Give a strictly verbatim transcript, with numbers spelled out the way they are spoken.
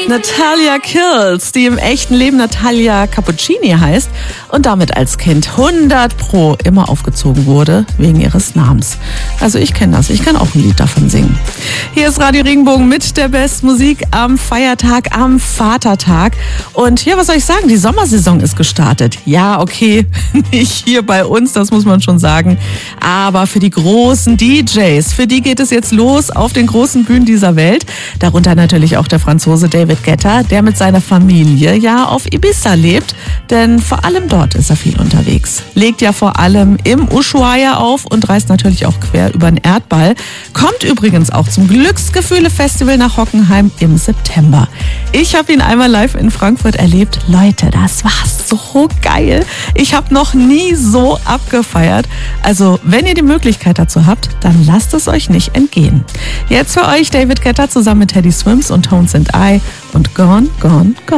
Natalia Kills, die im echten Leben Natalia Cappuccini heißt und damit als Kind hundert Pro immer aufgezogen wurde wegen ihres Namens. Also ich kenne das, ich kann auch ein Lied davon singen. Hier ist Radio Regenbogen mit der besten Musik am Feiertag, am Vatertag. Und ja, was soll ich sagen, die Sommersaison ist gestartet. Ja, okay, nicht hier bei uns, das muss man schon sagen. Aber für die großen D Js, für die geht es jetzt los auf den großen Bühnen dieser Welt. Darunter natürlich auch der Franzose David Guetta, der mit seiner Familie ja auf Ibiza lebt. Denn vor allem dort ist er viel unterwegs. Legt ja vor allem im Ushuaia auf und reist natürlich auch quer über den Erdball. Kommt übrigens auch zum Glücksgefühle-Festival nach Hockenheim im September. Ich habe ihn einmal live in Frankfurt erlebt. Leute, das war so geil. Ich habe noch nie so abgefeiert. Also, wenn ihr die Möglichkeit dazu habt, dann lasst es euch nicht entgehen. Jetzt für euch David Guetta zusammen mit Teddy Swims und Tones and I und Gone, Gone, Gone.